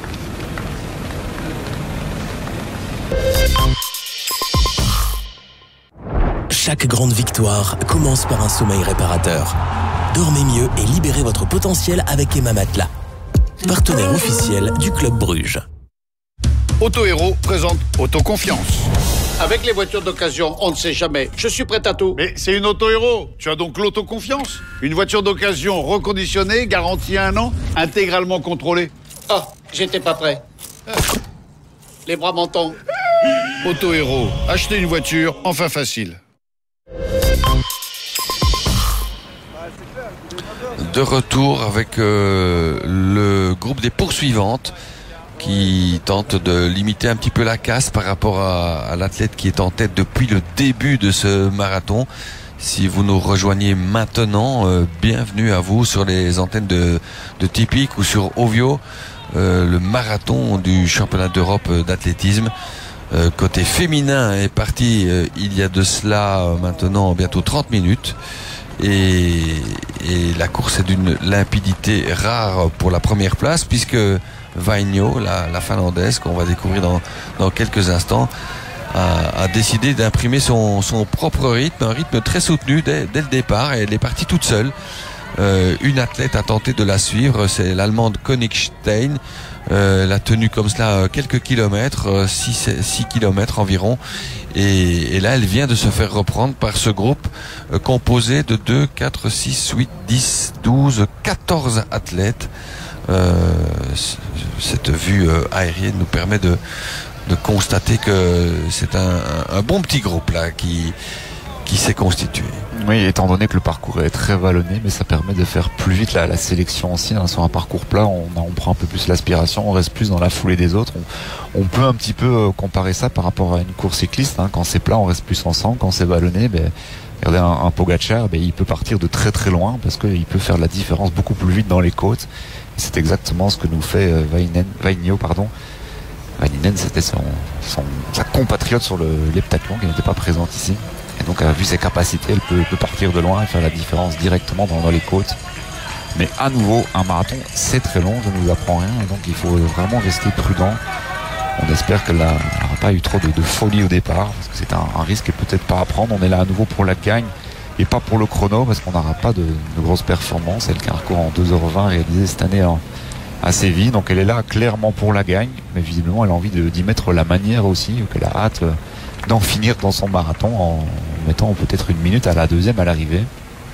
Chaque grande victoire commence par un sommeil réparateur. Dormez mieux et libérez votre potentiel avec Emma Matelas, partenaire officiel du Club Bruges. Auto Héros présente Autoconfiance. Avec les voitures d'occasion, on ne sait jamais. Je suis prêt à tout. Mais c'est une Auto Héros. Tu as donc l'autoconfiance. Une voiture d'occasion reconditionnée, garantie un an, intégralement contrôlée. Oh, j'étais pas prêt. Les bras m'en tombent. Auto Héros. Acheter une voiture, enfin facile. De retour avec euh, le groupe des poursuivantes qui tente de limiter un petit peu la casse par rapport à, à l'athlète qui est en tête depuis le début de ce marathon. Si vous nous rejoignez maintenant, euh, bienvenue à vous sur les antennes de, de Tipic ou sur Ovio, euh, le marathon du championnat d'Europe d'athlétisme. Euh, côté féminin est parti euh, il y a de cela euh, maintenant bientôt trente minutes. Et, et la course est d'une limpidité rare pour la première place, puisque Vainio, la, la finlandaise qu'on va découvrir dans, dans quelques instants, a, a décidé d'imprimer son, son propre rythme, un rythme très soutenu dès, dès le départ, et elle est partie toute seule. Euh, une athlète a tenté de la suivre, c'est l'allemande Königstein. Euh, elle a tenu comme cela quelques kilomètres, six kilomètres environ, et, et là elle vient de se faire reprendre par ce groupe euh, composé de deux, quatre, six, huit, dix, douze, quatorze athlètes. Euh, cette vue euh, aérienne nous permet de, de constater que c'est un, un bon petit groupe là qui, qui s'est constitué. Oui, étant donné que le parcours est très vallonné, mais ça permet de faire plus vite la, la sélection aussi. Hein. Sur un parcours plat, on, on prend un peu plus l'aspiration, on reste plus dans la foulée des autres. On, on peut un petit peu euh, comparer ça par rapport à une course cycliste. Hein. Quand c'est plat, on reste plus ensemble. Quand c'est vallonné, ben, regardez un, un Pogacar, ben, il peut partir de très très loin parce qu'il peut faire la différence beaucoup plus vite dans les côtes. Et c'est exactement ce que nous fait euh, Vainen, Vainio, pardon. Vaininen, c'était son, son, sa compatriote sur le, l'heptathlon qui n'était pas présente ici. Et donc, euh, vu ses capacités, elle peut, peut partir de loin et faire la différence directement dans, dans les côtes. Mais à nouveau, un marathon, c'est très long, je ne vous apprends rien. Et donc, il faut vraiment rester prudent. On espère qu'elle n'aura pas eu trop de, de folie au départ, parce que c'est un, un risque et peut-être pas à prendre. On est là à nouveau pour la gagne et pas pour le chrono, parce qu'on n'aura pas de, de grosses performances. Elle qui a un record en deux heures vingt réalisé cette année en, à Séville. Donc, elle est là clairement pour la gagne. Mais visiblement, elle a envie de, d'y mettre la manière aussi, qu'elle a hâte d'en finir dans son marathon en mettant peut-être une minute à la deuxième à l'arrivée.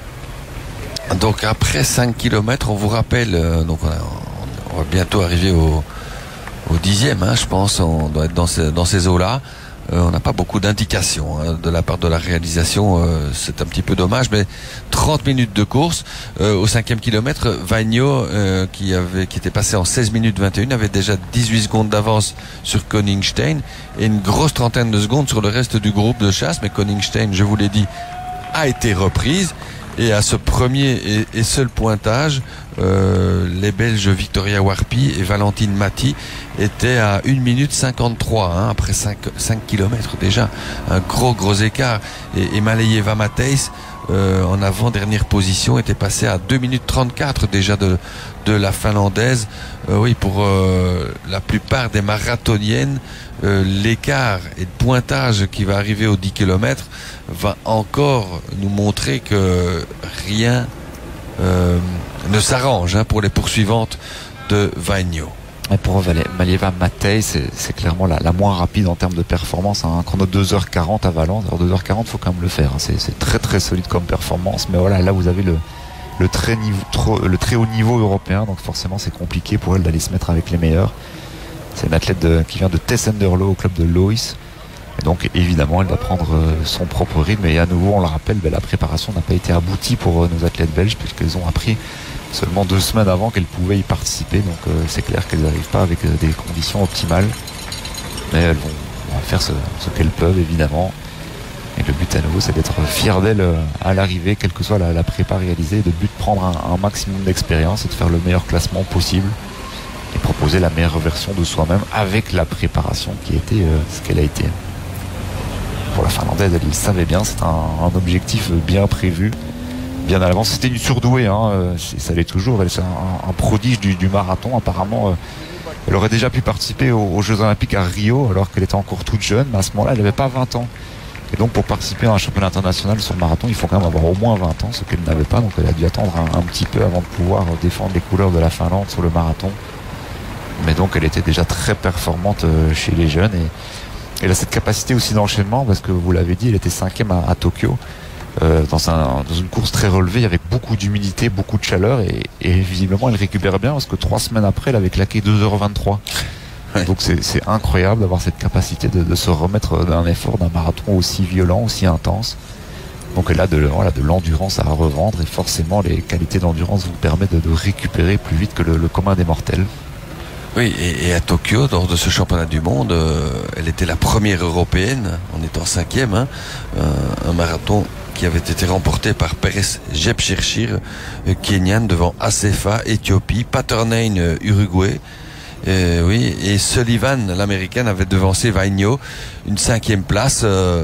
Donc après cinq kilomètres, on vous rappelle, euh, donc on, a, on va bientôt arriver au, au dixième, hein, je pense, on doit être dans ces, dans ces eaux-là. Euh, on n'a pas beaucoup d'indications hein, de la part de la réalisation, euh, c'est un petit peu dommage, mais trente minutes de course. Euh, au cinquième kilomètre, Vainio, euh, qui, avait, qui était passé en seize minutes vingt et un, avait déjà dix-huit secondes d'avance sur Koningstein et une grosse trentaine de secondes sur le reste du groupe de chasse. Mais Koningstein, je vous l'ai dit, a été reprise. Et à ce premier et, et seul pointage, euh, les Belges Victoria Warpi et Valentine Mathy étaient à une minute cinquante-trois, hein, après cinq kilomètres déjà. Un gros gros écart. Et, et Maleyeva Matthijs, euh, en avant-dernière position, était passé à deux minutes trente-quatre déjà de, de la Finlandaise. Euh, oui, pour euh, la plupart des marathoniennes, euh, l'écart et le pointage qui va arriver aux dix kilomètres va encore nous montrer que rien euh, ne s'arrange hein, pour les poursuivantes de Vainio. Et pour Maleyeva Matthijs, c'est, c'est clairement la, la moins rapide en termes de performance. Hein. Un chrono deux heures quarante à Valence. Alors deux heures quarante, il faut quand même le faire. Hein. C'est, c'est très très solide comme performance. Mais voilà, là vous avez le, le, très, niveau, trop, le très haut niveau européen. Donc forcément, c'est compliqué pour elle d'aller se mettre avec les meilleurs. C'est une athlète de, qui vient de Tessenderlo au club de Lois. Et donc évidemment, elle va prendre son propre rythme. Et à nouveau, on le rappelle, ben, la préparation n'a pas été aboutie pour nos athlètes belges puisqu'elles ont appris seulement deux semaines avant qu'elles pouvaient y participer. Donc euh, c'est clair qu'elles n'arrivent pas avec euh, des conditions optimales. Mais elles vont, vont faire ce, ce qu'elles peuvent évidemment. Et le but à nouveau, c'est d'être fier d'elles euh, à l'arrivée, quelle que soit la, la prépa réalisée. Le but de prendre un, un maximum d'expérience et de faire le meilleur classement possible. Et proposer la meilleure version de soi-même avec la préparation qui était euh, ce qu'elle a été. Pour la Finlandaise, elle le savait bien, c'est un, un objectif bien prévu, bien à l'avance. C'était une surdouée, hein, ça l'est toujours, elle, c'est un, un prodige du, du marathon. Apparemment, euh, elle aurait déjà pu participer aux, aux Jeux Olympiques à Rio alors qu'elle était encore toute jeune, mais à ce moment-là, elle n'avait pas vingt ans. Et donc pour participer à un championnat international sur le marathon, il faut quand même avoir au moins vingt ans, ce qu'elle n'avait pas. Donc elle a dû attendre un, un petit peu avant de pouvoir défendre les couleurs de la Finlande sur le marathon. Mais donc elle était déjà très performante chez les jeunes et elle a cette capacité aussi d'enchaînement parce que vous l'avez dit, elle était cinquième à, à Tokyo euh, dans, un, dans une course très relevée avec beaucoup d'humidité, beaucoup de chaleur et, et visiblement elle récupère bien parce que trois semaines après elle avait claqué deux heures vingt-trois. Ouais. Donc c'est, c'est incroyable d'avoir cette capacité de, de se remettre d'un effort, d'un marathon aussi violent, aussi intense. Donc elle a de, voilà, de l'endurance à revendre et forcément les qualités d'endurance vous permettent de, de récupérer plus vite que le, le commun des mortels. Oui, et, et à Tokyo, lors de ce championnat du monde, euh, elle était la première européenne, en étant cinquième, hein, euh, un marathon qui avait été remporté par Perez Jepchirchir, euh, Kenyan, devant Acefa, Éthiopie, Paternain, euh, Uruguay, euh, oui, et Sullivan, l'américaine, avait devancé Vainio, une cinquième place euh,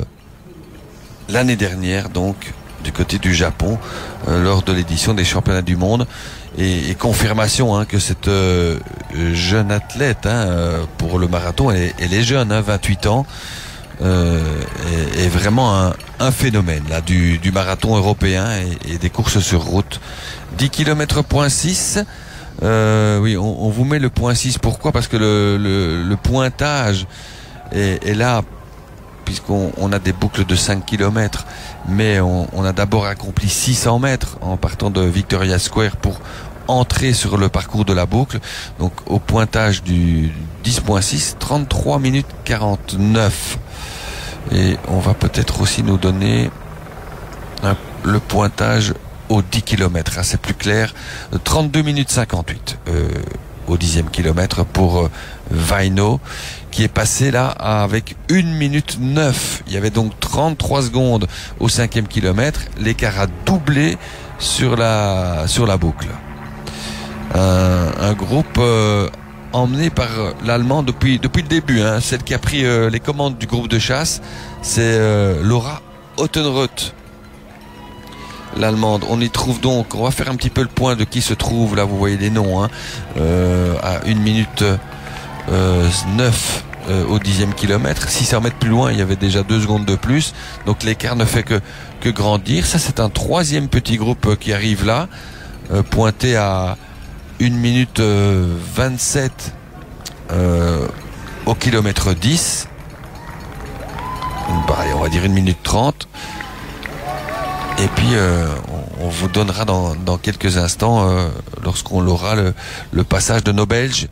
l'année dernière, donc, du côté du Japon, euh, lors de l'édition des championnats du monde. Et, et confirmation hein, que cette euh, jeune athlète hein, euh, pour le marathon, elle est, elle est jeune, hein, vingt-huit ans, euh, est, est vraiment un, un phénomène là, du, du marathon européen et, et des courses sur route. dix kilomètres point six, euh, oui, on, on vous met le point six, pourquoi ? Parce que le, le, le pointage est, est là, puisqu'on on a des boucles de cinq kilomètres, mais on, on a d'abord accompli six cents mètres en partant de Victoria Square pour entrée sur le parcours de la boucle, donc au pointage du dix virgule six, trente-trois minutes quarante-neuf. Et on va peut-être aussi nous donner un, le pointage au dix kilomètres, hein, c'est plus clair, trente-deux minutes cinquante-huit euh, au dixième kilomètre pour euh, Vaino, qui est passé là avec une minute neuf. Il y avait donc trente-trois secondes au cinquième kilomètre, l'écart a doublé sur la, sur la boucle. Un, un groupe euh, emmené par l'Allemand depuis, depuis le début, hein. Celle qui a pris euh, les commandes du groupe de chasse, c'est euh, Laura Ottenroth, l'Allemande. On y trouve donc, on va faire un petit peu le point de qui se trouve, là vous voyez les noms, hein, euh, à une minute euh, neuf euh, au dixième kilomètre. Si ça remet plus loin, il y avait déjà deux secondes de plus, donc l'écart ne fait que, que grandir. Ça c'est un troisième petit groupe qui arrive là, euh, pointé à une minute euh, vingt-sept euh, au kilomètre dix, bah, on va dire une minute trente. Et puis euh, on, on vous donnera dans, dans quelques instants, euh, lorsqu'on l'aura, le, le passage de nos Belges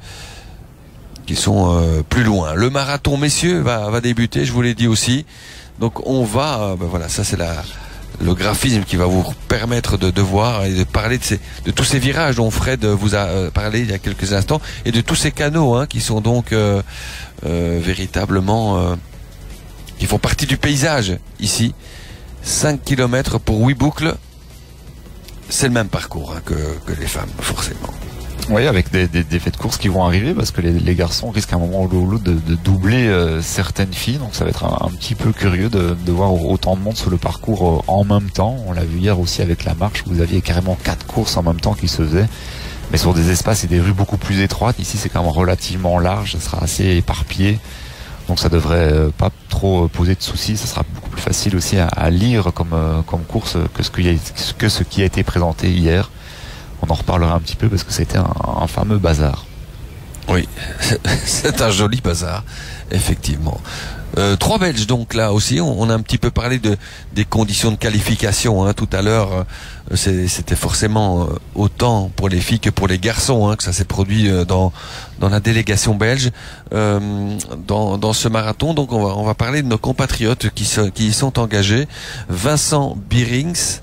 qui sont euh, plus loin. Le marathon messieurs va, va débuter, je vous l'ai dit aussi. Donc on va, euh, ben voilà, ça c'est la le graphisme qui va vous permettre de, de voir et de parler de, ces, de tous ces virages dont Fred vous a euh, parlé il y a quelques instants, et de tous ces canaux, hein, qui sont donc euh, euh, véritablement euh, qui font partie du paysage ici. cinq kilomètres pour huit boucles, c'est le même parcours, hein, que, que les femmes forcément. Oui, avec des, des, des faits de course qui vont arriver, parce que les, les garçons risquent à un moment ou l'autre de, de doubler euh, certaines filles, donc ça va être un, un petit peu curieux de, de voir autant de monde sur le parcours euh, en même temps. On l'a vu hier aussi avec la marche, où vous aviez carrément quatre courses en même temps qui se faisaient, mais sur des espaces et des rues beaucoup plus étroites. Ici c'est quand même relativement large, ça sera assez éparpillé, donc ça devrait euh, pas trop poser de soucis. Ça sera beaucoup plus facile aussi à, à lire comme, euh, comme course que ce, qui a, que ce qui a été présenté hier. On en reparlera un petit peu parce que c'était un, un fameux bazar. Oui, c'est un joli bazar, effectivement. Euh, trois Belges donc là aussi, on, on a un petit peu parlé de, des conditions de qualification, hein, tout à l'heure. Euh, c'était forcément euh, autant pour les filles que pour les garçons, hein, que ça s'est produit euh, dans, dans la délégation belge euh, dans, dans ce marathon. Donc on va, on va parler de nos compatriotes qui, so, qui y sont engagés. Vincent Bierings,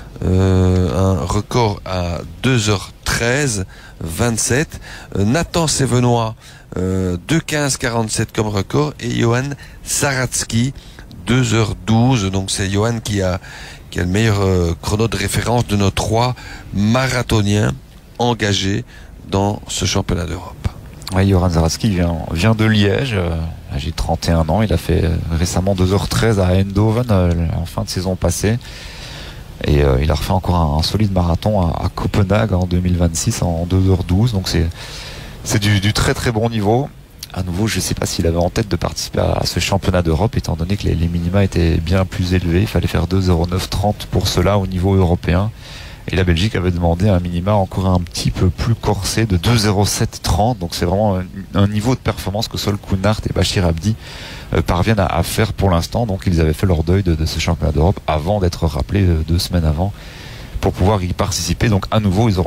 Euh, un record à deux heures treize vingt-sept. Euh, Nathan Sévenois, euh, deux quinze quarante-sept comme record, et Johan Saratsky, deux heures douze. Donc c'est Johan qui a, qui a le meilleur euh, chrono de référence de nos trois marathoniens engagés dans ce championnat d'Europe. Oui, Johan Saratsky vient, vient de Liège, euh, âgé de trente et un ans. Il a fait euh, récemment deux heures treize à Eindhoven euh, en fin de saison passée. Et euh, il a refait encore un, un solide marathon à, à Copenhague en deux mille vingt-six en deux heures douze. Donc c'est c'est du, du très très bon niveau. À nouveau, je ne sais pas s'il avait en tête de participer à, à ce championnat d'Europe, étant donné que les, les minima étaient bien plus élevés. Il fallait faire deux heures neuf trente pour cela au niveau européen. Et la Belgique avait demandé un minima encore un petit peu plus corsé de deux heures sept trente. Donc c'est vraiment un, un niveau de performance que seuls Kounart et Bachir Abdi euh, parviennent à, à faire pour l'instant. Donc ils avaient fait leur deuil de, de ce championnat d'Europe avant d'être rappelés euh, deux semaines avant pour pouvoir y participer. Donc à nouveau, ils auront